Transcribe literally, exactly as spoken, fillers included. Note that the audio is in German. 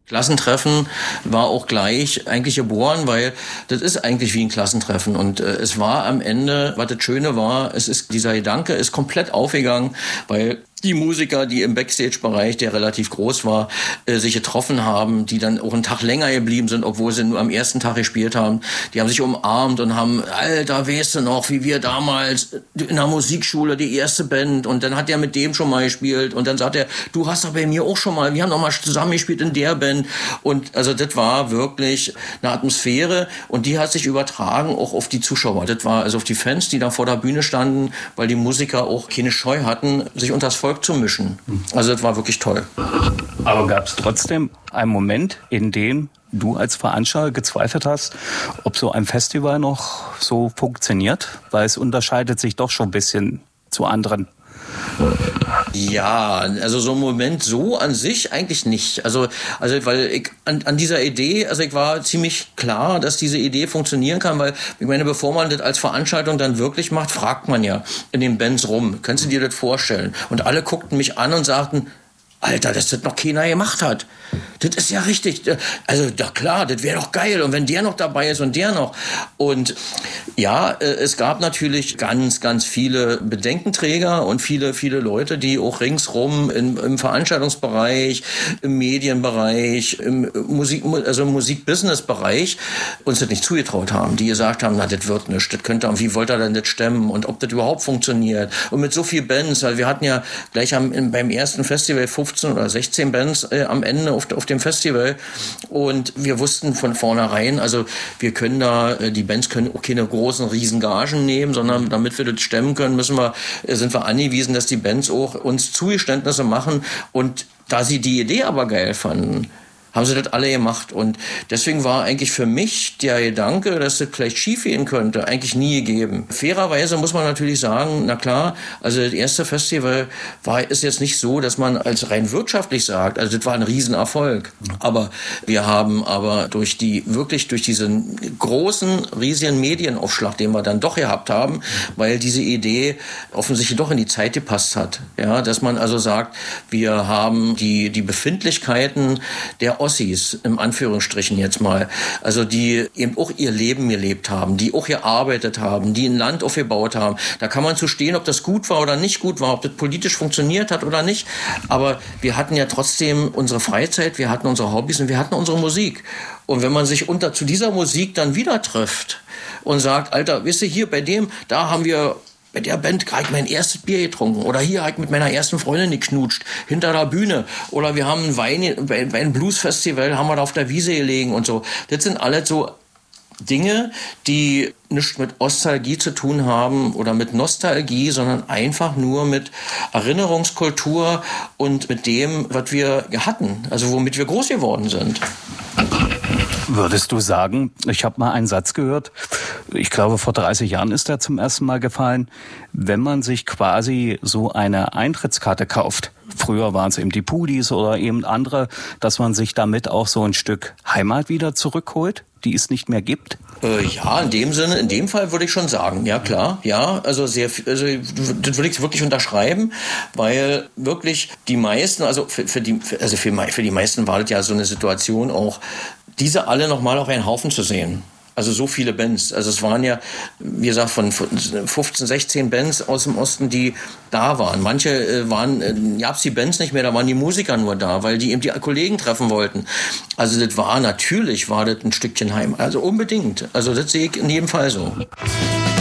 Klassentreffen war auch gleich eigentlich geboren, weil das ist eigentlich wie ein Klassentreffen. Und äh, es war am Ende, was das Schöne war, es ist dieser Gedanke ist komplett aufgegangen, weil die Musiker, die im Backstage-Bereich, der relativ groß war, äh, sich getroffen haben, die dann auch einen Tag länger geblieben sind, obwohl sie nur am ersten Tag gespielt haben. Die haben sich umarmt und haben, Alter, weißt du noch, wie wir damals in der Musikschule die erste Band, und dann hat er mit dem schon mal gespielt und dann sagt er, du hast doch bei mir auch schon mal, wir haben doch mal zusammen gespielt in der Band. Und also das war wirklich eine Atmosphäre, und die hat sich übertragen auch auf die Zuschauer. Das war also auf die Fans, die da vor der Bühne standen, weil die Musiker auch keine Scheu hatten, sich unter das Volk zu mischen. Also das war wirklich toll. Aber gab es trotzdem einen Moment, in dem du als Veranstalter gezweifelt hast, ob so ein Festival noch so funktioniert? Weil es unterscheidet sich doch schon ein bisschen zu anderen. Ja, also so ein Moment so an sich eigentlich nicht. Also, also weil ich an, an dieser Idee, also ich war ziemlich klar, dass diese Idee funktionieren kann, weil ich meine, bevor man das als Veranstaltung dann wirklich macht, fragt man ja in den Bands rum, kannst du dir das vorstellen? Und alle guckten mich an und sagten, Alter, dass das noch keiner gemacht hat. Das ist ja richtig. Also, doch klar, das wäre doch geil. Und wenn der noch dabei ist und der noch. Und ja, es gab natürlich ganz, ganz viele Bedenkenträger und viele, viele Leute, die auch ringsrum im, im Veranstaltungsbereich, im Medienbereich, im Musik, also im Musikbusiness-Bereich uns das nicht zugetraut haben. Die gesagt haben, na, das wird nichts. Das könnte, wie wollt ihr denn das stemmen? Und ob das überhaupt funktioniert? Und mit so vielen Bands, weil wir hatten ja gleich am, beim ersten Festival fünfzehn oder sechzehn Bands äh, am Ende auf, auf dem Festival, und wir wussten von vornherein, also wir können da, äh, die Bands können auch keine großen Riesengagen nehmen, sondern damit wir das stemmen können, müssen wir, äh, sind wir angewiesen, dass die Bands auch uns Zugeständnisse machen, und da sie die Idee aber geil fanden, haben sie das alle gemacht. Und deswegen war eigentlich für mich der Gedanke, dass das vielleicht schief gehen könnte, eigentlich nie gegeben. Fairerweise muss man natürlich sagen, na klar, also das erste Festival war, ist jetzt nicht so, dass man als rein wirtschaftlich sagt, also das war ein Riesenerfolg. Aber wir haben aber durch die, wirklich durch diesen großen, riesigen Medienaufschlag, den wir dann doch gehabt haben, weil diese Idee offensichtlich doch in die Zeit gepasst hat. Ja, dass man also sagt, wir haben die, die Befindlichkeiten der Ossis, im Anführungsstrichen jetzt mal, also die eben auch ihr Leben gelebt haben, die auch gearbeitet haben, die ein Land aufgebaut haben. Da kann man zu stehen, ob das gut war oder nicht gut war, ob das politisch funktioniert hat oder nicht. Aber wir hatten ja trotzdem unsere Freizeit, wir hatten unsere Hobbys und wir hatten unsere Musik. Und wenn man sich unter zu dieser Musik dann wieder trifft und sagt, Alter, wisst ihr, hier bei dem, da haben wir bei der Band habe ich mein erstes Bier getrunken. Oder hier habe ich mit meiner ersten Freundin geknutscht, hinter der Bühne. Oder wir haben ein Wein, bei einem Bluesfestival haben wir da auf der Wiese gelegen und so. Das sind alles so Dinge, die nichts mit Nostalgie zu tun haben oder mit Nostalgie, sondern einfach nur mit Erinnerungskultur und mit dem, was wir hatten, also womit wir groß geworden sind. Würdest du sagen, ich habe mal einen Satz gehört, ich glaube vor dreißig Jahren ist der zum ersten Mal gefallen, wenn man sich quasi so eine Eintrittskarte kauft, früher waren es eben die Pudis oder eben andere, dass man sich damit auch so ein Stück Heimat wieder zurückholt, die es nicht mehr gibt? Äh, ja, in dem Sinne, in dem Fall würde ich schon sagen, ja klar, ja, also sehr, also das würde ich wirklich unterschreiben, weil wirklich die meisten, also für, für die, also für, für die meisten war das ja so eine Situation auch, diese alle nochmal auf einen Haufen zu sehen. Also so viele Bands. Also es waren ja, wie gesagt, von fünfzehn, sechzehn Bands aus dem Osten, die da waren. Manche äh, waren, äh, gab's die Bands nicht mehr, da waren die Musiker nur da, weil die eben die Kollegen treffen wollten. Also das war natürlich, war das ein Stückchen Heim. Also unbedingt. Also das sehe ich in jedem Fall so.